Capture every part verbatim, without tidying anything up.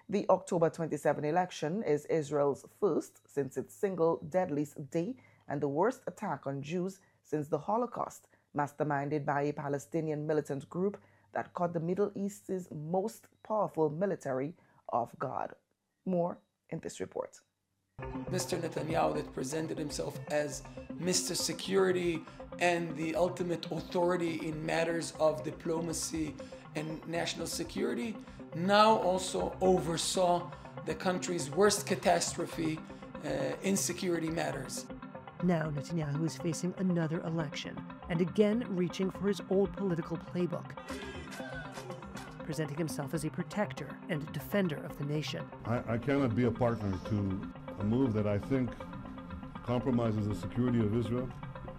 The October twenty-seventh election is Israel's first since its single deadliest day and the worst attack on Jews since the Holocaust, masterminded by a Palestinian militant group that caught the Middle East's most powerful military off guard. More in this report. Mister Netanyahu, that presented himself as Mister Security and the ultimate authority in matters of diplomacy and national security, now also oversaw the country's worst catastrophe uh, in security matters. Now Netanyahu is facing another election and again reaching for his old political playbook, presenting himself as a protector and defender of the nation. I, I cannot be a partner to a move that I think compromises the security of Israel.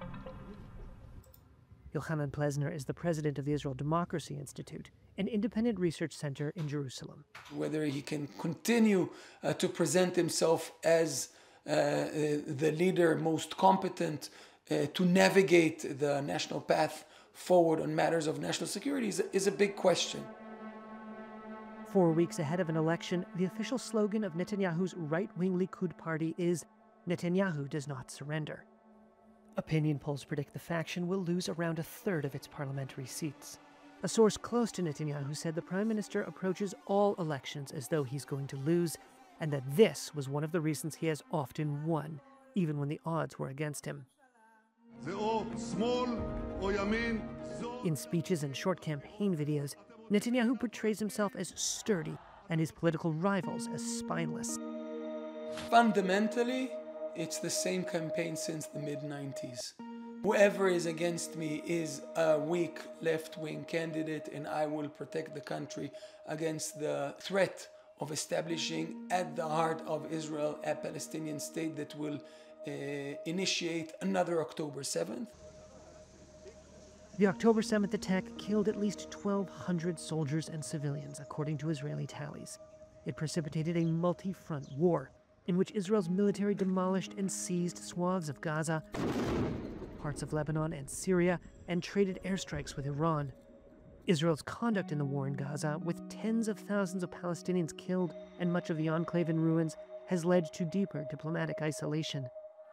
Yochanan Plesner is the president of the Israel Democracy Institute, an independent research center in Jerusalem. Whether he can continue uh, to present himself as uh, the leader most competent uh, to navigate the national path forward on matters of national security is, is a big question. Four weeks ahead of an election, the official slogan of Netanyahu's right-wing Likud party is, "Netanyahu does not surrender." Opinion polls predict the faction will lose around a third of its parliamentary seats. A source close to Netanyahu said the prime minister approaches all elections as though he's going to lose, and that this was one of the reasons he has often won, even when the odds were against him. In speeches and short campaign videos, Netanyahu portrays himself as sturdy and his political rivals as spineless. Fundamentally, it's the same campaign since the mid nineties. Whoever is against me is a weak left-wing candidate, and I will protect the country against the threat of establishing at the heart of Israel a Palestinian state that will uh, initiate another October seventh. The October seventh attack killed at least twelve hundred soldiers and civilians, according to Israeli tallies. It precipitated a multi-front war in which Israel's military demolished and seized swaths of Gaza, parts of Lebanon and Syria, and traded airstrikes with Iran. Israel's conduct in the war in Gaza, with tens of thousands of Palestinians killed and much of the enclave in ruins, has led to deeper diplomatic isolation.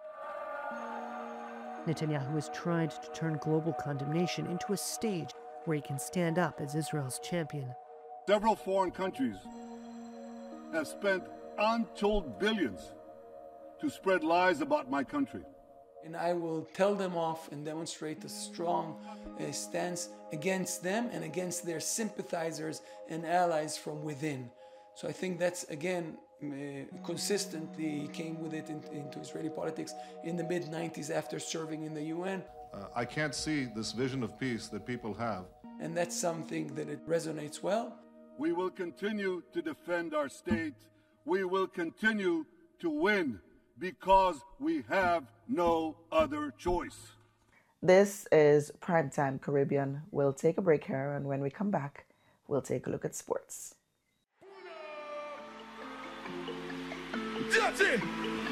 Netanyahu has tried to turn global condemnation into a stage where he can stand up as Israel's champion. Several foreign countries have spent untold billions to spread lies about my country. And I will tell them off and demonstrate a strong uh, stance against them and against their sympathizers and allies from within. So I think that's, again, uh, consistently he came with it in, into Israeli politics in the mid nineties after serving in the U N. Uh, I can't see this vision of peace that people have. And that's something that it resonates well. We will continue to defend our state. We will continue to win because we have no other choice. This is Primetime Caribbean. We'll take a break here, and when we come back, we'll take a look at sports. That's it!